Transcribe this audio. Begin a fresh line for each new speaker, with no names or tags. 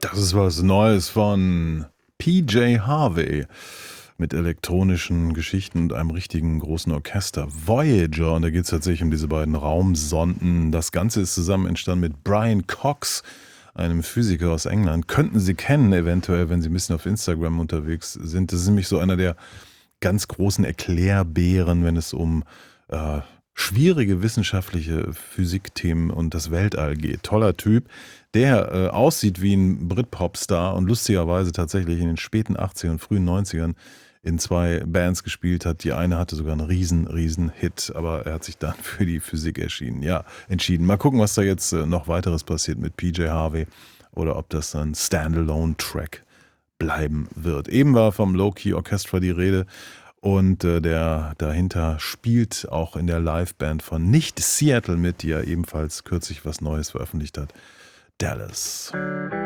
Das ist was Neues von PJ Harvey mit elektronischen Geschichten und einem richtigen großen Orchester. Voyager, und da geht es tatsächlich um diese beiden Raumsonden. Das Ganze ist zusammen entstanden mit Brian Cox, einem Physiker aus England. Könnten Sie kennen, eventuell, wenn Sie ein bisschen auf Instagram unterwegs sind. Das ist nämlich so einer der ganz großen Erklärbären, wenn es um schwierige wissenschaftliche Physikthemen und das Weltall geht. Toller Typ, der aussieht wie ein Brit-Pop-Star und lustigerweise tatsächlich in den späten 80ern und frühen 90ern in zwei Bands gespielt hat. Die eine hatte sogar einen riesen Hit, aber er hat sich dann für die Physik entschieden. Mal gucken, was da jetzt noch weiteres passiert mit PJ Harvey oder ob das ein Standalone-Track bleiben wird. Eben war vom Low-Key Orchestra die Rede und der dahinter spielt auch in der Liveband von Nicht Seattle mit, die ja ebenfalls kürzlich was Neues veröffentlicht hat. Dallas.